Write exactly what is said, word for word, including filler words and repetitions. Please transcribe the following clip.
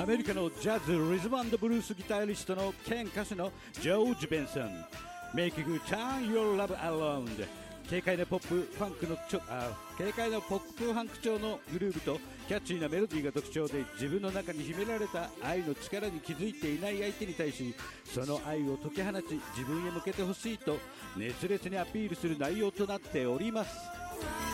アメリカのジャズリズム&ブルースギタリストの兼歌手のジョージ・ベンソン。名曲 Turn Your Love Around。軽快なポップファンクのちょあ軽快なポップファンク調のグルーヴとキャッチーなメロディーが特徴で、自分の中に秘められた愛の力に気づいていない相手に対し、その愛を解き放ち自分へ向けてほしいと熱烈にアピールする内容となっております。